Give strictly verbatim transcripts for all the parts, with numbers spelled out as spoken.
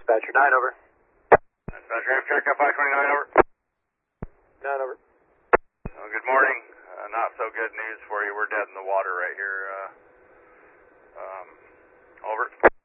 Dispatcher nine, over. Dispatcher Amtrak F five twenty-nine, over. nine, over. Well, good morning. Uh, not so good news for you. We're dead in the water right here. Uh, um, over.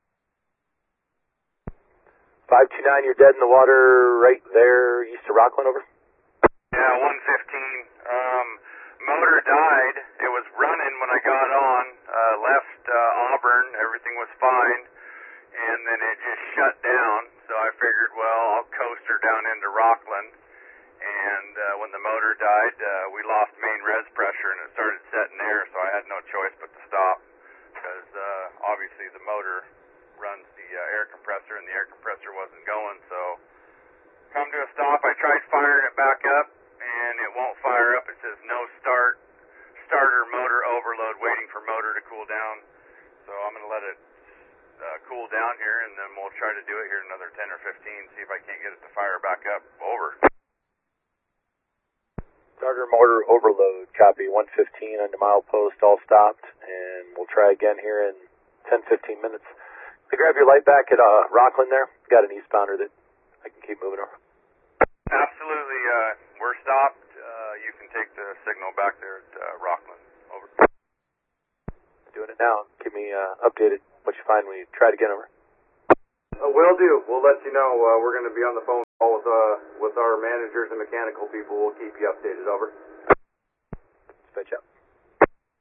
five two nine, you're dead in the water right there east of Rockland, over. Yeah, one fifteen. Um, motor died. It was running when I got on. Uh, left uh, Auburn. Everything was fine. And then it just shut down. So I figured, well, I'll coast her down into Rockland. And uh, when the motor died, uh, we lost main res pressure and it started setting air. So I had no choice but to stop. Because uh, obviously the motor runs the uh, air compressor and the air compressor wasn't going. So come to a stop. I tried firing it back up. And it won't fire up. It says no start, starter motor overload, waiting for motor to cool down. So I'm going to let it uh, cool down here, and then we'll try to do it here in another ten or fifteen, see if I can't get it to fire back up. Over. Starter motor overload, copy. one fifteen on the mile post, all stopped. And we'll try again here in ten, fifteen minutes. To grab your light back at uh, Rockland there. Got an eastbounder that I can keep moving over. Absolutely. Uh, we're stopped. Uh, you can take the signal back there at uh, Rockland. Over. Doing it now. Keep me uh, updated. What you find when you try it again, over. Uh, will do. We'll let you know. Uh, we're going to be on the phone call with, uh, with our managers and mechanical people. We'll keep you updated. Over. Dispatch out.